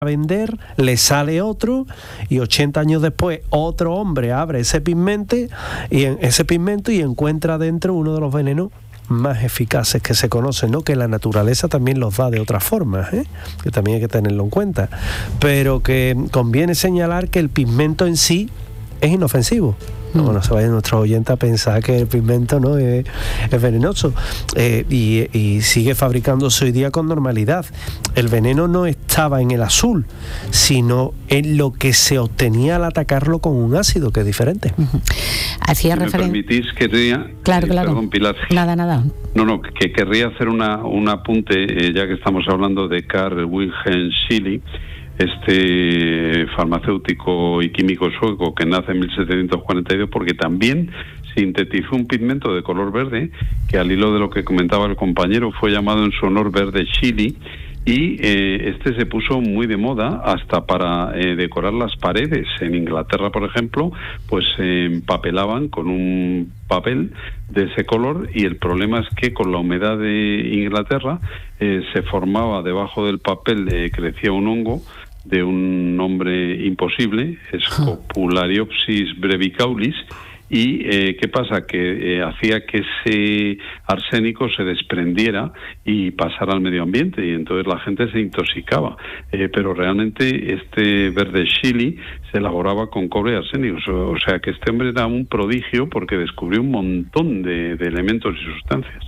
vender, le sale otro y 80 años después otro hombre abre ese pigmento y encuentra dentro uno de los venenos más eficaces que se conocen, ¿no? Que la naturaleza también los da de otras formas, que también hay que tenerlo en cuenta, pero que conviene señalar que el pigmento en sí es inofensivo. No se vayan nuestros oyentes a pensar que el pigmento no es venenoso, y sigue fabricándose hoy día con normalidad. El veneno no estaba en el azul, sino en lo que se obtenía al atacarlo con un ácido, que es diferente. Hacía referencia. ¿Me permitís, querría? Claro. Perdón, Pilar. Nada. No, que querría hacer un apunte, ya que estamos hablando de Carl Wilhelm Scheele, este farmacéutico y químico sueco que nace en 1742, porque también sintetizó un pigmento de color verde que, al hilo de lo que comentaba el compañero, fue llamado en su honor verde Scheele, y este se puso muy de moda hasta para decorar las paredes. En Inglaterra, por ejemplo, pues se empapelaban con un papel de ese color, y el problema es que con la humedad de Inglaterra se formaba debajo del papel, crecía un hongo de un nombre imposible, Scopulariopsis brevicaudis, y ¿qué pasa? Que hacía que ese arsénico se desprendiera y pasara al medio ambiente, y entonces la gente se intoxicaba, pero realmente este verde Scheele se elaboraba con cobre y arsénico, o sea que este hombre era un prodigio porque descubrió un montón de elementos y sustancias.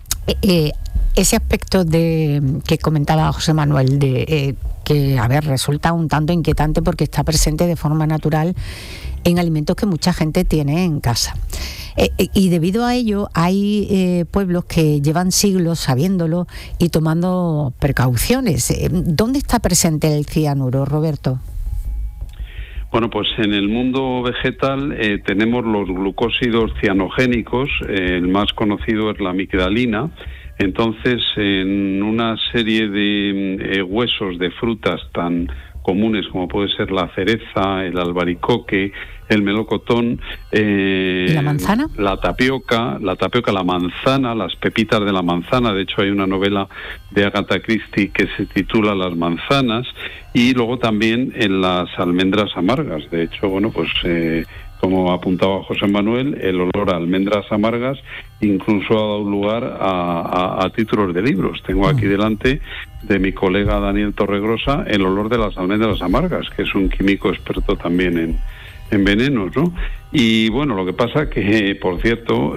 Ese aspecto que comentaba José Manuel, que resulta un tanto inquietante porque está presente de forma natural en alimentos que mucha gente tiene en casa. Y debido a ello hay pueblos que llevan siglos sabiéndolo y tomando precauciones. ¿Dónde está presente el cianuro, Roberto? Bueno, pues en el mundo vegetal tenemos los glucósidos cianogénicos, el más conocido es la amigdalina. Entonces, en una serie de huesos de frutas tan comunes como puede ser la cereza, el albaricoque, el melocotón, ¿y la manzana? La tapioca, la manzana, las pepitas de la manzana. De hecho, hay una novela de Agatha Christie que se titula Las manzanas, y luego también en las almendras amargas. De hecho, bueno, pues como apuntaba José Manuel, el olor a almendras amargas incluso ha dado lugar a títulos de libros. Tengo aquí delante de mi colega Daniel Torregrosa El olor de las almendras amargas, que es un químico experto también en venenos, ¿no? Y bueno, lo que pasa que, por cierto,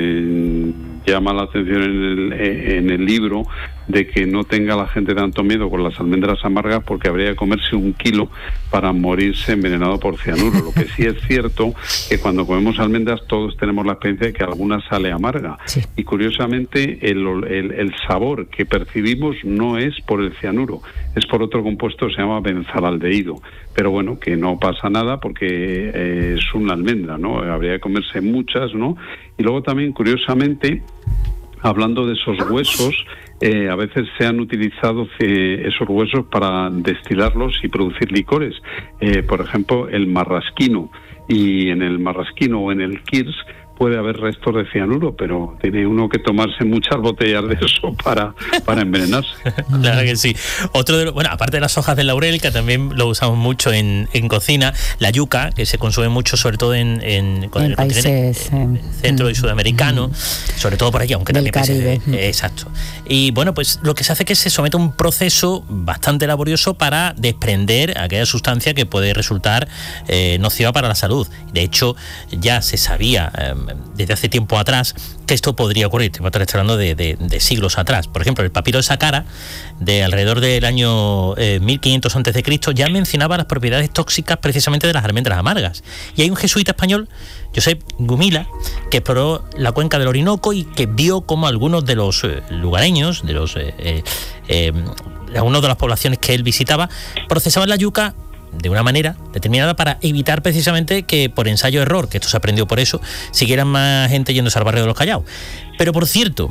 llama la atención en el libro de que no tenga la gente tanto miedo con las almendras amargas, porque habría que comerse 1 kilo para morirse envenenado por cianuro. Lo que sí es cierto que cuando comemos almendras todos tenemos la experiencia de que alguna sale amarga. Sí. Y curiosamente el sabor que percibimos no es por el cianuro, es por otro compuesto que se llama benzalaldehído. Pero bueno, que no pasa nada porque es una almendra, ¿no? Habría que comerse muchas, ¿no? Y luego también, curiosamente, hablando de esos huesos, a veces se han utilizado esos huesos para destilarlos y producir licores. Por ejemplo, el marrasquino. Y en el marrasquino o en el kirsch puede haber restos de cianuro, pero tiene uno que tomarse muchas botellas de eso para envenenarse. Claro que sí. Otro bueno, aparte de las hojas de laurel, que también lo usamos mucho en cocina, la yuca, que se consume mucho, sobre todo en el países centro y sudamericano, sobre todo por aquí, aunque también Caribe. Exacto. Y bueno, pues lo que se hace es que se somete a un proceso bastante laborioso para desprender aquella sustancia que puede resultar nociva para la salud. De hecho, ya se sabía desde hace tiempo atrás que esto podría ocurrir. Te voy a estar hablando de siglos atrás. Por ejemplo, el papiro de Saqqara, de alrededor del año 1500 a.C., ya mencionaba las propiedades tóxicas precisamente de las almendras amargas. Y hay un jesuita español, Josep Gumila, que exploró la cuenca del Orinoco y que vio cómo algunos de los lugareños, algunos de las poblaciones que él visitaba, procesaban la yuca de una manera determinada para evitar precisamente que, por ensayo-error, que esto se aprendió por eso, siguieran más gente yéndose al barrio de los Callaos. Pero, por cierto,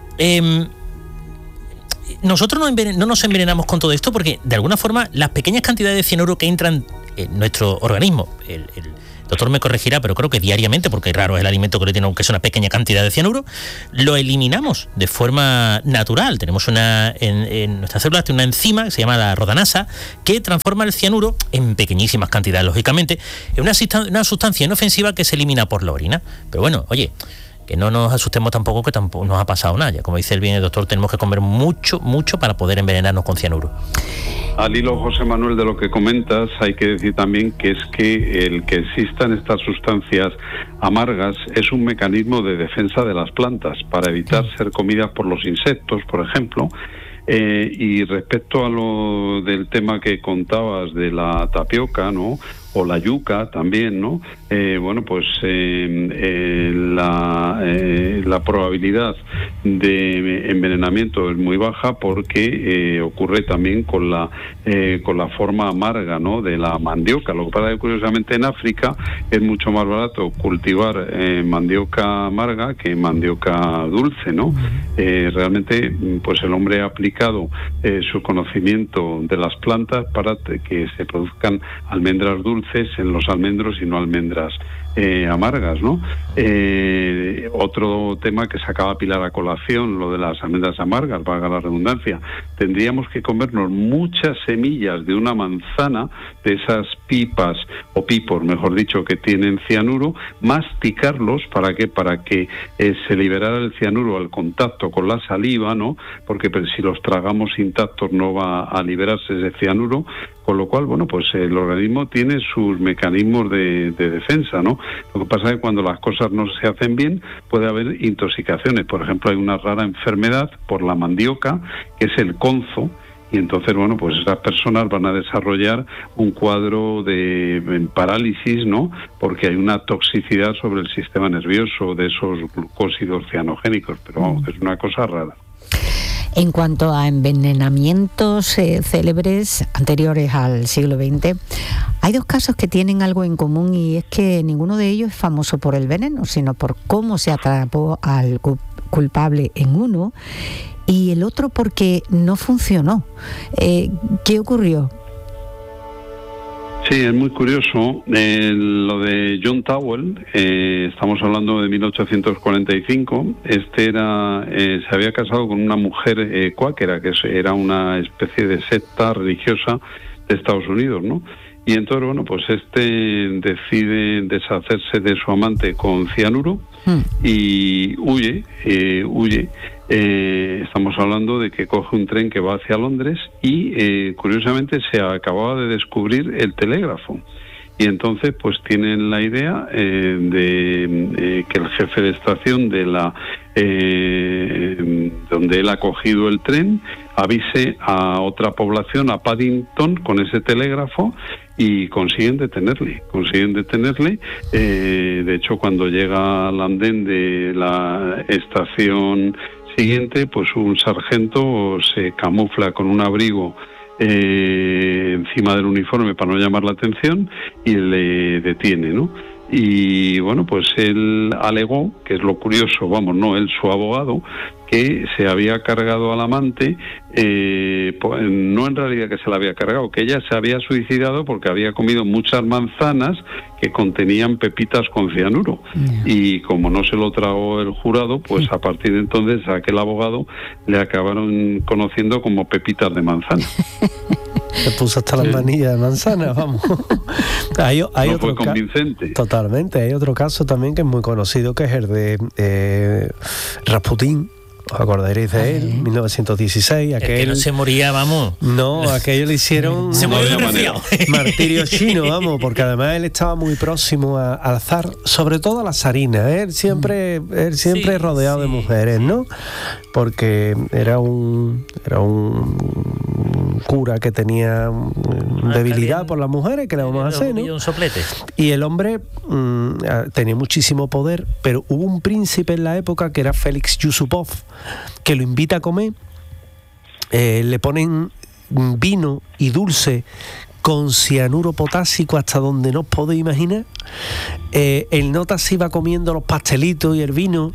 nosotros no nos envenenamos con todo esto porque, de alguna forma, las pequeñas cantidades de cianuro que entran en nuestro organismo, el doctor me corregirá, pero creo que diariamente, porque raro es el alimento que le tiene, aunque es una pequeña cantidad de cianuro, lo eliminamos de forma natural. Tenemos en nuestras células una enzima que se llama la rodanasa, que transforma el cianuro en pequeñísimas cantidades, lógicamente, en una sustancia inofensiva que se elimina por la orina. Pero bueno, oye, que no nos asustemos tampoco, que tampoco nos ha pasado nada. Ya, como dice bien el doctor, tenemos que comer mucho para poder envenenarnos con cianuro. Al hilo, José Manuel, de lo que comentas, hay que decir también que es que el que existan estas sustancias amargas es un mecanismo de defensa de las plantas para evitar ser comidas por los insectos, por ejemplo. Y respecto a lo del tema que contabas de la tapioca, ¿no?, o la yuca también, ¿no? La probabilidad de envenenamiento es muy baja porque ocurre también con la forma amarga, ¿no?, de la mandioca. Lo que pasa es que, curiosamente, en África es mucho más barato cultivar mandioca amarga que mandioca dulce, ¿no? Realmente, pues el hombre ha aplicado su conocimiento de las plantas para que se produzcan almendras dulces en los almendros y no almendras amargas, ¿no? Otro tema que sacaba Pilar a colación, lo de las almendras amargas, valga la redundancia. Tendríamos que comernos muchas semillas de una manzana, de esas pipas o pipos, mejor dicho, que tienen cianuro, masticarlos para que se liberara el cianuro al contacto con la saliva, ¿no? Porque si los tragamos intactos no va a liberarse ese cianuro, con lo cual, bueno, pues el organismo tiene sus mecanismos de defensa, ¿no? Lo que pasa es que cuando las cosas no se hacen bien puede haber intoxicaciones. Por ejemplo, hay una rara enfermedad por la mandioca, que es el conzo, y entonces, bueno, pues esas personas van a desarrollar un cuadro de parálisis, ¿no?, porque hay una toxicidad sobre el sistema nervioso de esos glucósidos cianogénicos, pero vamos, es una cosa rara. En cuanto a envenenamientos célebres anteriores al siglo XX, hay dos casos que tienen algo en común, y es que ninguno de ellos es famoso por el veneno, sino por cómo se atrapó al culpable en uno, y el otro porque no funcionó. ¿Qué ocurrió? Sí, es muy curioso. Lo de John Tawell, estamos hablando de 1845. Se había casado con una mujer cuáquera, que era una especie de secta religiosa de Estados Unidos, ¿no? Y entonces, bueno, pues decide deshacerse de su amante con cianuro y huye. Estamos hablando de que coge un tren que va hacia Londres y, curiosamente, se acababa de descubrir el telégrafo. Y entonces, pues tienen la idea de que el jefe de estación de donde él ha cogido el tren avise a otra población, a Paddington, con ese telégrafo, y consiguen detenerle. De hecho, cuando llega al andén de la estación siguiente, pues un sargento se camufla con un abrigo encima del uniforme para no llamar la atención y le detiene, ¿no? Y bueno, pues él alegó, que es lo curioso, su abogado, que se había cargado al amante, no en realidad que se la había cargado, que ella se había suicidado porque había comido muchas manzanas que contenían pepitas con cianuro. Y como no se lo tragó el jurado, pues a partir de entonces a aquel abogado le acabaron conociendo como pepitas de manzana. Se puso hasta las manillas de manzana, vamos. hay no otro fue convincente. Totalmente. Hay otro caso también que es muy conocido, que es el de Rasputín. ¿Os acordaréis de él? 1916. Aquel que no se moría, vamos. No, aquello le hicieron se murió de martirio chino, vamos, porque además él estaba muy próximo al zar, sobre todo a la zarina. Él siempre rodeado de mujeres, ¿no? Porque era un cura que tenía debilidad por las mujeres, que le vamos a hacer, ¿no? Un soplete. Y el hombre tenía muchísimo poder, pero hubo un príncipe en la época que era Félix Yusupov, que lo invita a comer, le ponen vino y dulce con cianuro potásico hasta donde no os podéis imaginar. El nota se iba comiendo los pastelitos y el vino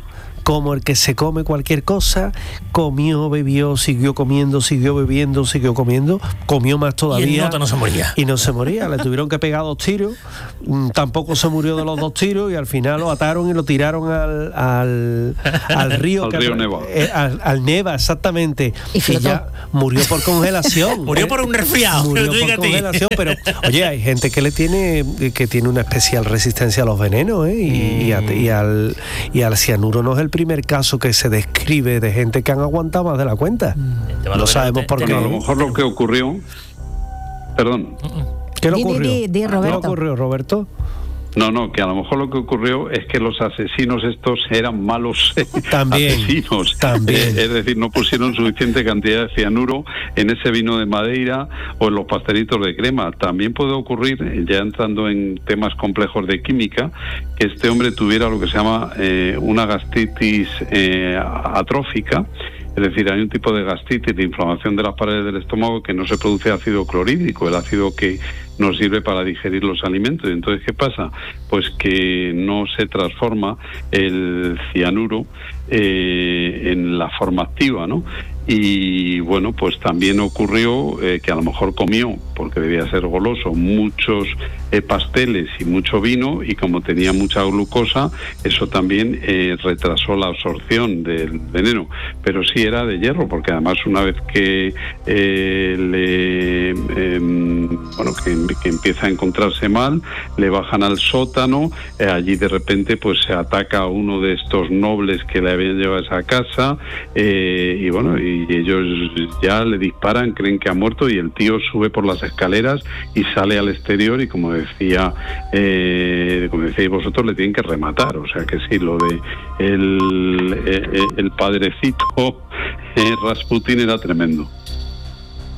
como el que se come cualquier cosa, comió, bebió, siguió comiendo, siguió bebiendo, siguió comiendo, comió más todavía. Y el nota no se moría. Y no se moría, le tuvieron que pegar 2 tiros, tampoco se murió de los 2 tiros y al final lo ataron y lo tiraron al río. Al río Neva. Al Neva, exactamente. Y ya murió por congelación. Murió por un resfriado. Murió por congelación, pero oye, hay gente que tiene una especial resistencia a los venenos, y al cianuro no es el primer caso que se describe de gente que han aguantado más de la cuenta. No sabemos por qué. A lo mejor lo que ocurrió... Perdón. ¿Qué le ocurrió? Roberto. ¿Qué le ocurrió, Roberto? No, que a lo mejor lo que ocurrió es que los asesinos estos eran malos asesinos. También. Es decir, no pusieron suficiente cantidad de cianuro en ese vino de Madeira o en los pastelitos de crema. También puede ocurrir, ya entrando en temas complejos de química, que este hombre tuviera lo que se llama una gastritis atrófica. Es decir, hay un tipo de gastritis, de inflamación de las paredes del estómago, que no se produce ácido clorhídrico, el ácido que nos sirve para digerir los alimentos. Entonces, ¿qué pasa? Pues que no se transforma el cianuro en la forma activa, ¿no? Y bueno, pues también ocurrió que a lo mejor comió, porque debía ser goloso, muchos pasteles y mucho vino, y como tenía mucha glucosa, eso también retrasó la absorción del veneno. Pero sí era de hierro, porque además una vez que que empieza a encontrarse mal, le bajan al sótano, allí de repente pues se ataca a uno de estos nobles que le habían llevado a esa casa, y bueno, y ellos ya le disparan, creen que ha muerto, y el tío sube por las escaleras y sale al exterior, y como decíais vosotros, le tienen que rematar. O sea que sí, lo de el padrecito Rasputin era tremendo.